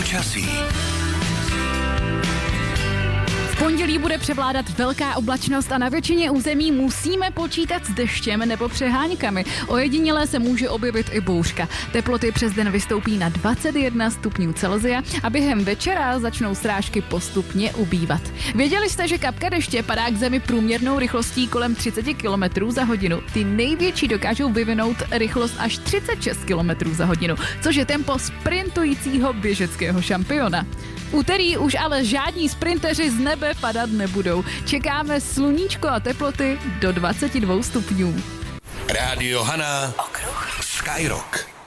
Počasí. V pondělí bude převládat velká oblačnost a na většině území musíme počítat s deštěm nebo přeháňkami. Ojediněle se může objevit i bouřka. Teploty přes den vystoupí na 21 stupňů Celsia a během večera začnou srážky postupně ubývat. Věděli jste, že kapka deště padá k zemi průměrnou rychlostí kolem 30 km za hodinu? Ty největší dokážou vyvinout rychlost až 36 km za hodinu, což je tempo sprintujícího běžeckého šampiona. V úterý už ale žádní sprinteři z nebe padat nebudou. Čekáme sluníčko a teploty do 22 stupňů. Rádio Hana. Okruh. Skyrock.